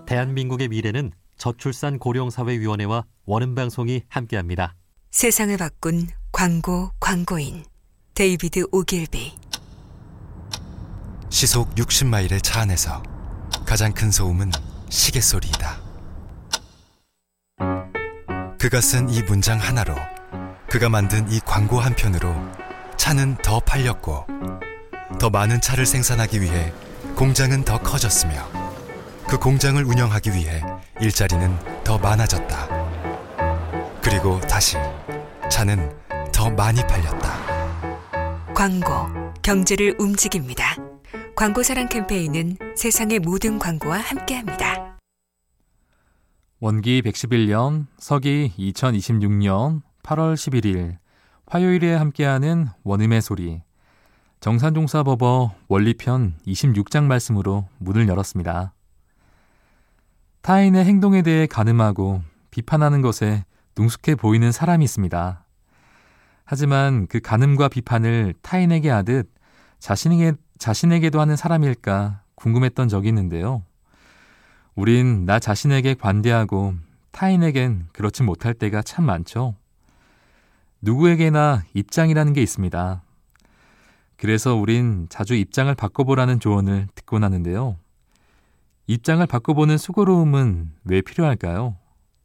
대한민국의 미래는 저출산고령사회위원회와 원음방송이 함께합니다. 세상을 바꾼 광고인 데이비드 오길비. 시속 60마일의 차 안에서 가장 큰 소음은 시계소리이다. 그가 쓴 이 문장 하나로, 그가 만든 이 광고 한 편으로 차는 더 팔렸고, 더 많은 차를 생산하기 위해 공장은 더 커졌으며, 그 공장을 운영하기 위해 일자리는 더 많아졌다. 그리고 다시 차는 더 많이 팔렸다. 광고, 경제를 움직입니다. 광고사랑 캠페인은 세상의 모든 광고와 함께합니다. 원기 111년, 서기 2026년 8월 11일 화요일에 함께하는 원음의 소리, 정산종사법어 원리편 26장 말씀으로 문을 열었습니다. 타인의 행동에 대해 가늠하고 비판하는 것에 능숙해 보이는 사람이 있습니다. 하지만 그 가늠과 비판을 타인에게 하듯 자신에게도 하는 사람일까 궁금했던 적이 있는데요. 우린 나 자신에게 관대하고 타인에겐 그렇지 못할 때가 참 많죠. 누구에게나 입장이라는 게 있습니다. 그래서 우린 자주 입장을 바꿔보라는 조언을 듣곤 하는데요. 입장을 바꿔보는 수고로움은 왜 필요할까요?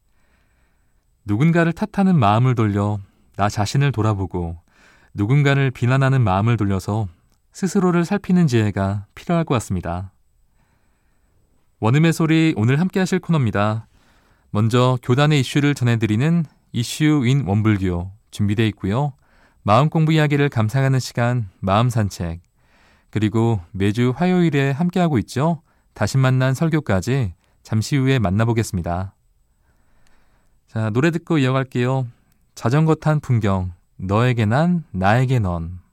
누군가를 탓하는 마음을 돌려 나 자신을 돌아보고, 누군가를 비난하는 마음을 돌려서 스스로를 살피는 지혜가 필요할 것 같습니다. 원음의 소리, 오늘 함께 하실 코너입니다. 먼저 교단의 이슈를 전해드리는 이슈 인 원불교 준비되어 있고요. 마음 공부 이야기를 감상하는 시간, 마음 산책, 그리고 매주 화요일에 함께하고 있죠. 다시 만난 설교까지 잠시 후에 만나보겠습니다. 자, 노래 듣고 이어갈게요. 자전거 탄 풍경, 너에게 난, 나에게 넌.